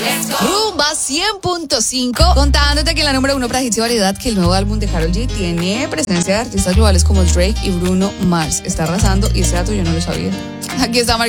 Rumba 100.5, contándote que la número 1 para hits y variedad, que el nuevo álbum de Karol G tiene presencia de artistas globales como Drake y Bruno Mars. Está arrasando y ese dato yo no lo sabía. Aquí está Marc